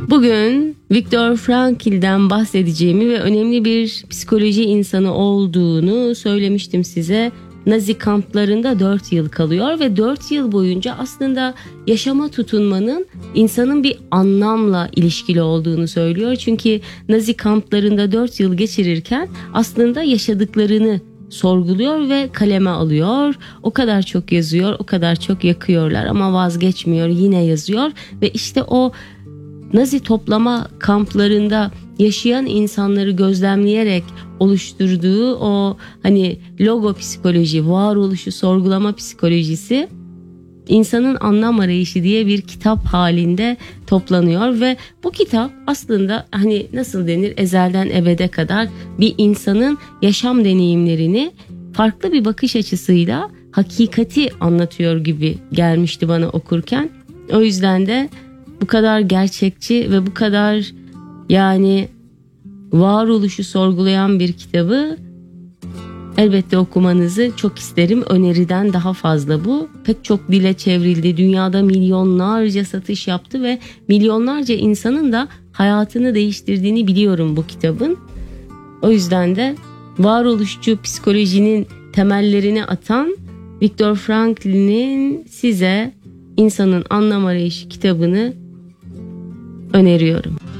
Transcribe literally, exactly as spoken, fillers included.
Bugün Viktor Frankl'den bahsedeceğimi ve önemli bir psikoloji insanı olduğunu söylemiştim size. Nazi kamplarında dört yıl kalıyor ve dört yıl boyunca aslında yaşama tutunmanın insanın bir anlamla ilişkili olduğunu söylüyor. Çünkü Nazi kamplarında dört yıl geçirirken aslında yaşadıklarını sorguluyor ve kaleme alıyor. O kadar çok yazıyor, o kadar çok yakıyorlar ama vazgeçmiyor, yine yazıyor ve işte o Nazi toplama kamplarında yaşayan insanları gözlemleyerek oluşturduğu o hani logo psikoloji, varoluşu sorgulama psikolojisi, insanın anlam arayışı diye bir kitap halinde toplanıyor ve bu kitap aslında hani nasıl denir, ezelden ebede kadar bir insanın yaşam deneyimlerini farklı bir bakış açısıyla hakikati anlatıyor gibi gelmişti bana okurken. O yüzden de bu kadar gerçekçi ve bu kadar yani varoluşu sorgulayan bir kitabı elbette okumanızı çok isterim. Öneriden daha fazla bu. Pek çok dile çevrildi. Dünyada milyonlarca satış yaptı ve milyonlarca insanın da hayatını değiştirdiğini biliyorum bu kitabın. O yüzden de varoluşçu psikolojinin temellerini atan Viktor Frankl'in size İnsanın Anlam Arayışı kitabını öneriyorum.